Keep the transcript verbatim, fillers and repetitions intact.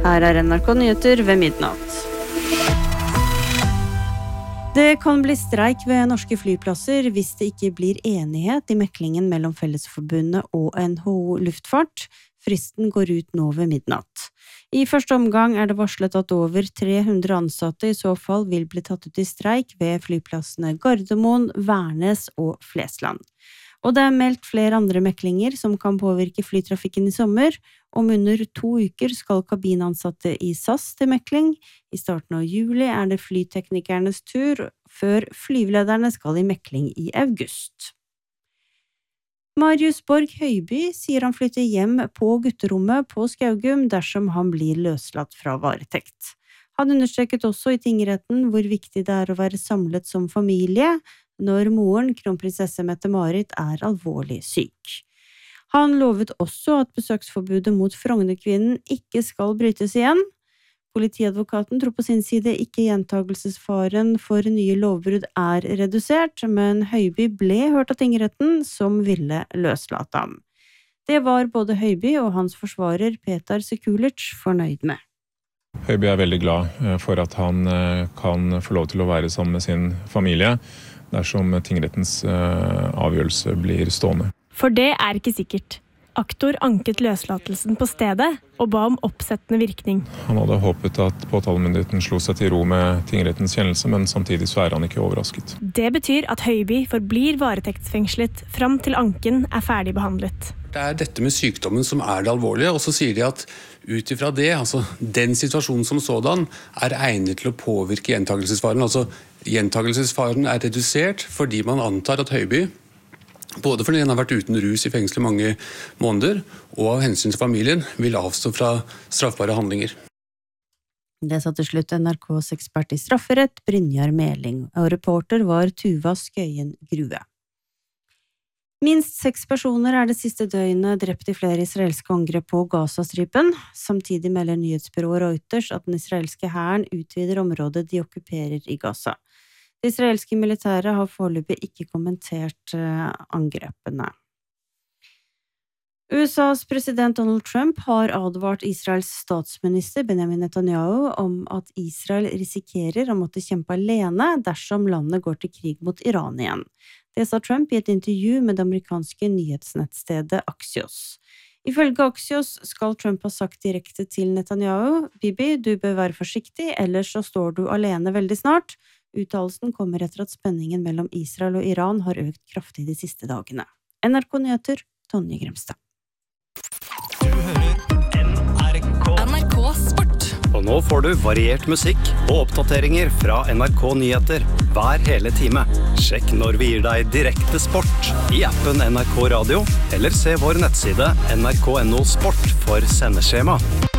Her er N R K Nyheter ved midnatt. Det kan bli streik ved norske flyplasser hvis det ikke blir enighet i meklingen mellom Fellesforbundet og N H O Luftfart. Fristen går ut nå ved midnatt. I første omgang er det varslet at over tre hundre ansatte i så fall vil bli tatt ut i streik ved flyplassene Gardermoen, Værnes og Flesland. Og det er meldt flere andre meklinger som kan påvirke flytrafikken i sommer. Om under to uker skal kabinansatte i S A S til mekling. I starten av juli er det flyteknikernes tur, før flyvelederne skal i mekling i august. Marius Borg Høiby sier han flytter hjem på gutterommet på Skaugum dersom han blir løslatt fra varetekt. Han understreket også i tingretten hvor viktig det er å være samlet som familie når moren, kronprinsesse Mette-Marit, er alvorlig syk. Han lovet også at besøksforbudet mot Frognerkvinnen ikke skal brytes igjen. Politiadvokaten tror på sin side ikke gjentagelsesfaren for nye lovbrudd er redusert, men Høiby ble hørt av tingretten som ville løslate ham. Det var både Høiby og hans forsvarer Petar Sekulic fornøyd med. Høiby er veldig glad for at han kan få lov til å være sammen med sin familie dersom tingrettens avgjørelse blir stående. For det er ikke sikkert. Aktor anket løslatelsen på stedet og ba om oppsettende virkning. Han hadde håpet at påtalemyndigheten slo seg til ro med tingrettens kjennelse, men samtidig så er han ikke overrasket. Det betyr at Høiby forblir varetektsfengslet fram til anken er ferdig behandlet. Det er dette med sykdommen som er det alvorlige, og så sier de at ut ifra det, altså den situasjonen som sådan, er egnet til å påvirke gjentagelsesfaren. Altså gjentagelsesfaren er redusert fordi man antar at Høiby, både fordi han har vært uten rus i fengsel i mange måneder, og av hensyn til familien, vil avstå fra straffbare handlinger. Det sa til slutt N R K's ekspert i strafferett, Brynjar Meling, og reporter var Tuva Skøyen Grue. Minst seks personer er det siste døgnet drept i flere israelske angrep på Gazastripen. Samtidig melder nyhetsbyrået Reuters at den israelske hæren utvider området de okkuperer i Gaza. Det israelske militæret har foreløpig ikke kommentert angrepene. U S A's president Donald Trump har advart Israels statsminister Benjamin Netanyahu om at Israel risikerer å måtte kjempe alene dersom landet går til krig mot Iran igjen. Det sa Trump i et intervju med det amerikanske nyhetsnettstedet Axios. Ifølge Axios skal Trump ha sagt direkte til Netanyahu, «Bibi, du bør være forsiktig, ellers så står du alene veldig snart». Uttalelsen kommer etter at spenningen mellom Israel og Iran har økt kraftig de siste dagene. N R K Nyheter, Tonje Grimstad. Du hører N R K. N R K Sport. Og nå får du variert musikk og oppdateringer fra N R K Nyheter hver hele time. Sjekk når vi gir deg direkte sport i appen N R K Radio, eller se vår nettside N R K punktum no sport for sendeskjema.